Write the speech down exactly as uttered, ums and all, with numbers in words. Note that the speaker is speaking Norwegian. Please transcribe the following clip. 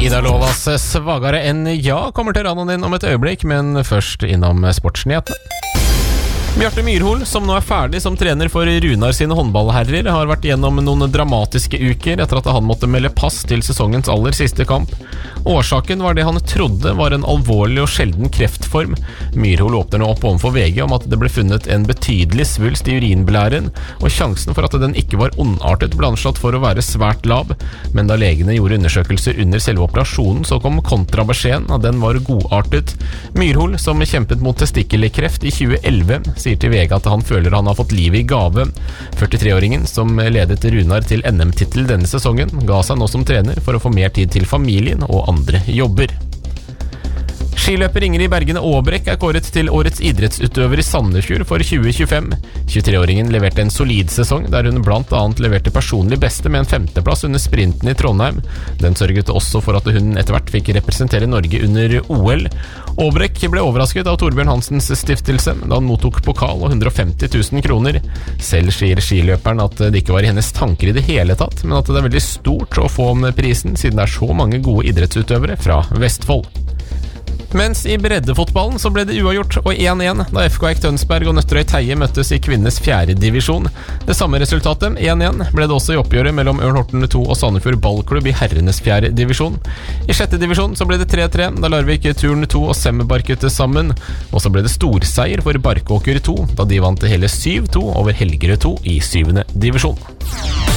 Ida Lovas svagere enn ja kommer til radioen din om et øyeblikk, men først innom sportsnyhetene. Bjarte Myrhol, som nå er ferdig som trener for Runar sine håndballherrer, har vært gjennom noen dramatiske uker etter at han måtte melde pass til sesongens aller siste kamp. Årsaken var det han trodde var en alvorlig og sjelden kreftform. Myrhol åpner nå opp overfor V G om at det ble funnet en betydelig svulst i urinblæren, og sjansen for at den ikke var ondartet ble anslått for å være svært lav. Men da legene gjorde undersøkelser under selve operasjonen, så kom kontrabeskjeden at den var godartet. Myrhol, som kjempet mot testikkelkreft i tjue elleve, sier til V G at han føler han har fått liv i gave. førtitre-åringen, som ledet Runar til N M-tittel denne sesongen, ga seg nå som trener for å få mer tid til familien og andre jobber. Skiløper Ingrid Bergene Aabrekk er kåret til årets idrettsutøver i Sandefjord for tjue tjuefem. tjuetre-åringen leverte en solid sesong, der hun blant annet leverte personlig beste med en femteplass under sprinten i Trondheim. Den sørget også for at hun etter hvert fikk representere Norge under O L. Aabrekk ble overrasket av Torbjørn Hansens stiftelse da han mottok pokal og hundre og femti tusen kroner. Selv sier skiløperen at det ikke var i hennes tanker i det hele tatt, men at det er veldig stort å få om prisen, siden det er så mange gode idrettsutøvere fra Vestfold. Mens i breddefotballen så ble det uavgjort og én én da F K Eik Tønsberg og Nøtterøy Teie møttes i kvinnes fjerde divisjon. Det samme resultatet, én én, ble det også i oppgjøret mellom Ørn Horten to og Sandefjord Ballklubb i herrenes fjerde divisjon. I sjette divisjon så ble det tre tre da Larvik Turn to og Sem barket sammen. Og så ble det storseier for Barkåker to da de vant hele syv to over Helgerød to i syvende divisjon.